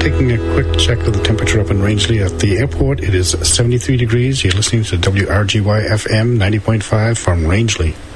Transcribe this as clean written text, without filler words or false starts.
Taking a quick check of the temperature up in Rangeley at the airport. It is 73 degrees. You're listening to WRGY FM 90.5 from Rangeley.